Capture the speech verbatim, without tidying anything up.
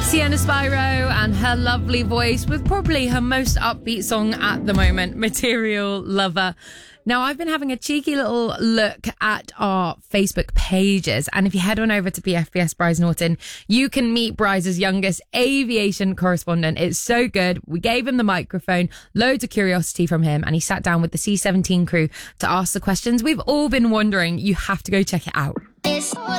Sienna Spyro and her lovely voice with probably her most upbeat song at the moment, Material Lover. Now, I've been having a cheeky little look at our Facebook pages, and if you head on over to B F B S Bryce Norton, you can meet Bryce's youngest aviation correspondent. It's so good. We gave him the microphone, loads of curiosity from him, and he sat down with the C seventeen crew to ask the questions we've all been wondering. You have to go check it out.